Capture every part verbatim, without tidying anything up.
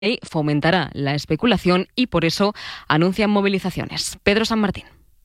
fomentará la especulación y por eso anuncian movilizaciones. Pedro San Martín.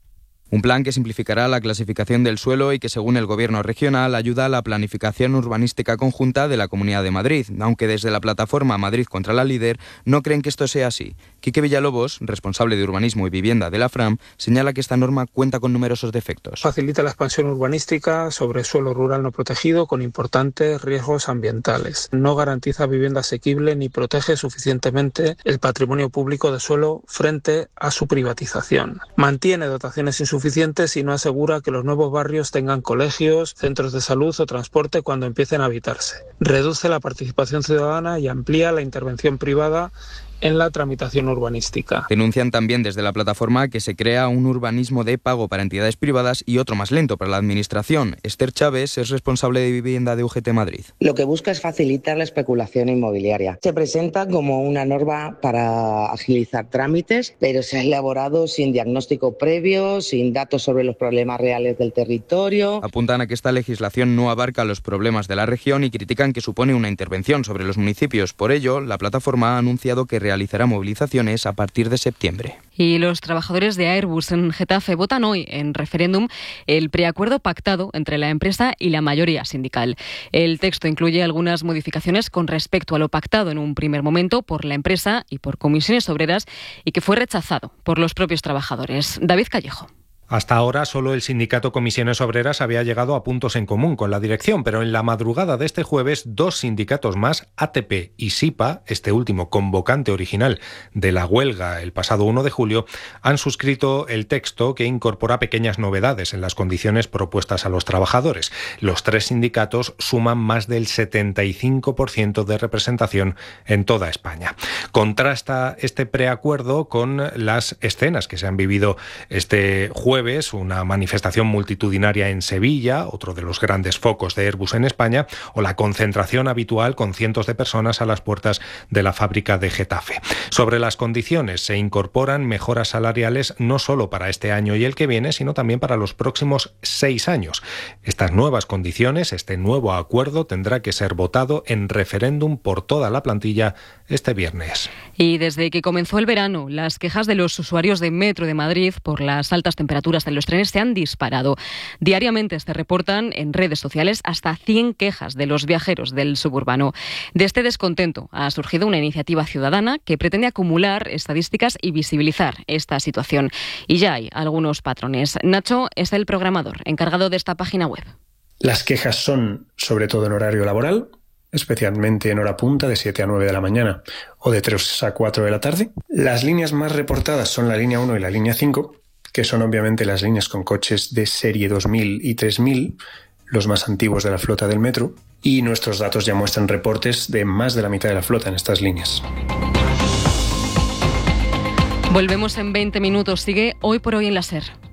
Un plan que simplificará la clasificación del suelo y que, según el Gobierno regional, ayuda a la planificación urbanística conjunta de la Comunidad de Madrid, aunque desde la plataforma Madrid contra la Líder no creen que esto sea así. Quique Villalobos, responsable de Urbanismo y Vivienda de la Fram, señala que esta norma cuenta con numerosos defectos. Facilita la expansión urbanística sobre suelo rural no protegido con importantes riesgos ambientales. No garantiza vivienda asequible ni protege suficientemente el patrimonio público de suelo frente a su privatización. Mantiene dotaciones insuficientes suficientes y no asegura que los nuevos barrios tengan colegios, centros de salud o transporte cuando empiecen a habitarse. Reduce la participación ciudadana y amplía la intervención privada en la tramitación urbanística. Denuncian también desde la plataforma que se crea un urbanismo de pago para entidades privadas y otro más lento para la administración. Esther Chávez es responsable de vivienda de U G T Madrid. Lo que busca es facilitar la especulación inmobiliaria. Se presenta como una norma para agilizar trámites, pero se ha elaborado sin diagnóstico previo, sin datos sobre los problemas reales del territorio. Apuntan a que esta legislación no abarca los problemas de la región y critican que supone una intervención sobre los municipios. Por ello, la plataforma ha anunciado que realizará movilizaciones a partir de septiembre. Y los trabajadores de Airbus en Getafe votan hoy en referéndum el preacuerdo pactado entre la empresa y la mayoría sindical. El texto incluye algunas modificaciones con respecto a lo pactado en un primer momento por la empresa y por comisiones obreras y que fue rechazado por los propios trabajadores. David Callejo. Hasta ahora solo el sindicato Comisiones Obreras había llegado a puntos en común con la dirección, pero en la madrugada de este jueves dos sindicatos más, A T P y SIPA, este último convocante original de la huelga el pasado uno de julio, han suscrito el texto que incorpora pequeñas novedades en las condiciones propuestas a los trabajadores. Los tres sindicatos suman más del setenta y cinco por ciento de representación en toda España. Contrasta este preacuerdo con las escenas que se han vivido este jueves, una manifestación multitudinaria en Sevilla, otro de los grandes focos de Airbus en España, o la concentración habitual con cientos de personas a las puertas de la fábrica de Getafe. Sobre las condiciones, se incorporan mejoras salariales no solo para este año y el que viene, sino también para los próximos seis años. Estas nuevas condiciones, este nuevo acuerdo, tendrá que ser votado en referéndum por toda la plantilla este viernes. Y desde que comenzó el verano, las quejas de los usuarios de Metro de Madrid por las altas temperaturas en los trenes se han disparado. Diariamente se reportan en redes sociales hasta cien quejas de los viajeros del suburbano. De este descontento ha surgido una iniciativa ciudadana que pretende acumular estadísticas y visibilizar esta situación. Y ya hay algunos patrones. Nacho es el programador encargado de esta página web. Las quejas son sobre todo en horario laboral, especialmente en hora punta de siete a nueve de la mañana o de tres a cuatro de la tarde. Las líneas más reportadas son la línea uno y la línea cinco, que son obviamente las líneas con coches de serie dos mil y tres mil, los más antiguos de la flota del metro, y nuestros datos ya muestran reportes de más de la mitad de la flota en estas líneas. Volvemos en veinte minutos. Sigue Hoy por Hoy en la SER.